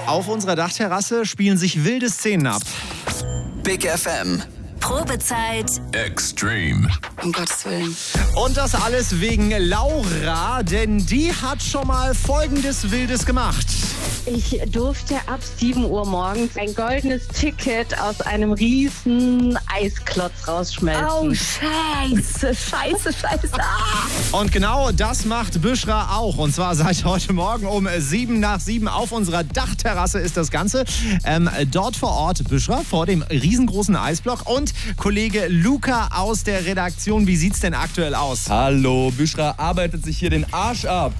Auf unserer Dachterrasse spielen sich wilde Szenen ab. Big FM. Probezeit Extreme. Um Gottes Willen. Und das alles wegen Laura, denn die hat schon mal Folgendes Wildes gemacht. Ich durfte ab 7 Uhr morgens ein goldenes Ticket aus einem riesen Eisklotz rausschmelzen. Oh, scheiße. Und genau das macht Büschra auch. Und zwar seit heute Morgen um 7:07 auf unserer Dachterrasse ist das Ganze. Dort vor Ort Büschra vor dem riesengroßen Eisblock und Kollege Luca aus der Redaktion. Wie sieht's denn aktuell aus? Hallo, Büschra arbeitet sich hier den Arsch ab.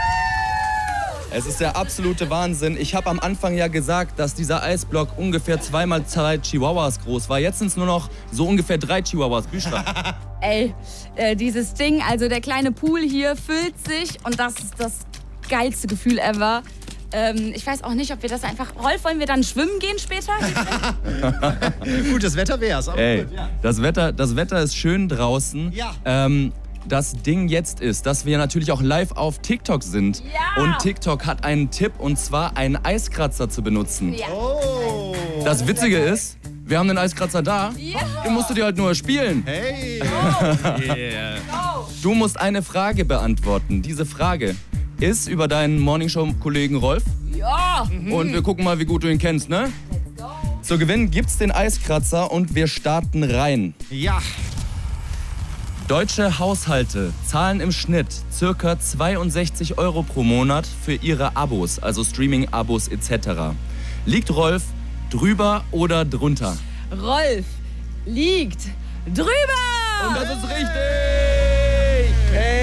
Es ist der absolute Wahnsinn. Ich habe am Anfang ja gesagt, dass dieser Eisblock ungefähr 2x2 Chihuahuas groß war. Jetzt sind es nur noch so ungefähr 3 Chihuahuas. Büschra. Ey, dieses Ding, also der kleine Pool hier füllt sich und das ist das geilste Gefühl ever. Ich weiß auch nicht, ob wir das einfach... Rolf, wollen wir dann schwimmen gehen später? Gut, das Wetter wär's. Aber Ey, gut, ja. das Wetter ist schön draußen. Ja. Das Ding jetzt ist, dass wir natürlich auch live auf TikTok sind. Ja. Und TikTok hat einen Tipp, und zwar einen Eiskratzer zu benutzen. Ja. Oh. Das Witzige ist, wir haben den Eiskratzer da. Ja. Den musst du dir halt nur spielen. Hey. Yeah. Du musst eine Frage beantworten. Diese Frage ist über deinen Morningshow-Kollegen Rolf. Ja. Und wir gucken mal, wie gut du ihn kennst, ne? Let's go. Zu gewinnen gibt's den Eiskratzer und wir starten rein. Ja. Deutsche Haushalte zahlen im Schnitt ca. 62 € pro Monat für ihre Abos, also Streaming-Abos etc. Liegt Rolf drüber oder drunter? Rolf liegt drüber. Und das ist richtig!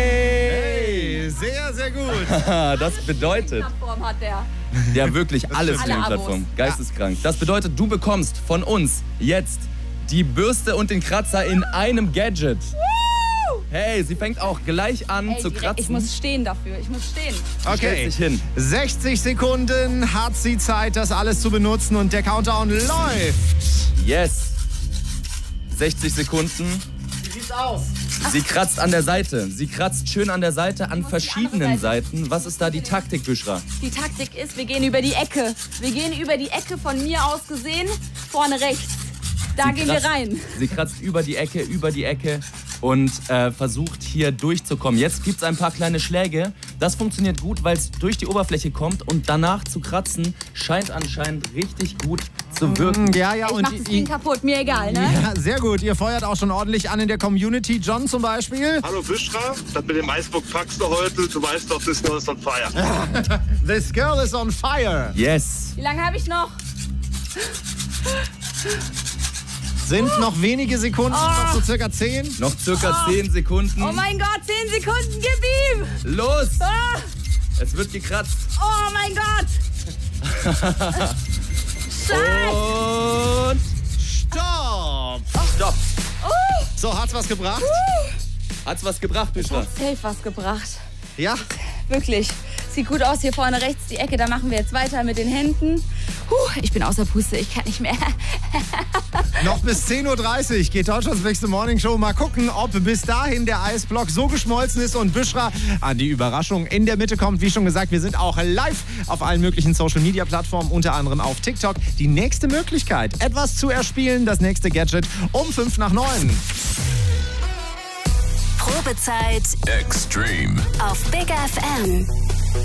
Hey! Sehr, sehr gut. Das bedeutet... Plattform hat der. Ja, wirklich alle stimmt. Streaming-Plattformen. Geisteskrank. Das bedeutet, du bekommst von uns jetzt die Bürste und den Kratzer in einem Gadget. Hey, sie fängt auch gleich an zu kratzen. Ich muss stehen dafür, Stellt Okay. sich hin. 60 Sekunden hat sie Zeit, das alles zu benutzen und der Countdown läuft. Yes. 60 Sekunden. Wie sieht's aus? Sie kratzt an der Seite. Sie kratzt schön an der Seite, an verschiedenen Seiten. Was ist da die Taktik, Büschra? Die Taktik ist, wir gehen über die Ecke. Wir gehen über die Ecke, von mir aus gesehen, vorne rechts. Da gehen wir rein. Sie kratzt über die Ecke und versucht hier durchzukommen. Jetzt gibt es ein paar kleine Schläge. Das funktioniert gut, weil es durch die Oberfläche kommt und danach zu kratzen scheint anscheinend richtig gut zu wirken. Ja, ja. Ich Und mach das Ding kaputt, mir egal, ne? ja, sehr gut. Ihr feuert auch schon ordentlich an in der Community. John zum Beispiel. Hallo Büschra, das mit dem Eisbock packst du heute. Du weißt doch, this girl is on fire. This girl is on fire. Yes. Wie lange habe ich noch? Sind noch wenige Sekunden, noch so circa 10. Noch circa 10 Sekunden. Oh mein Gott, 10 Sekunden, gib ihm! Los! Ah, Es wird gekratzt. oh mein Gott! Scheiße! Und Stopp. stopp. So, hat's was gebracht? Hat's was gebracht, Büschra? Safe was gebracht. Ja. Wirklich. Sieht gut aus, hier vorne rechts die Ecke. Da machen wir jetzt weiter mit den Händen. Ich bin außer Puste, ich kann nicht mehr. Noch bis 10:30 Uhr geht Deutschlands nächste Morningshow. Mal gucken, ob bis dahin der Eisblock so geschmolzen ist und Büschra an die Überraschung in der Mitte kommt. Wie schon gesagt, wir sind auch live auf allen möglichen Social-Media-Plattformen, unter anderem auf TikTok. Die nächste Möglichkeit, etwas zu erspielen, das nächste Gadget um 8:55. Probezeit Extreme. auf Big FM.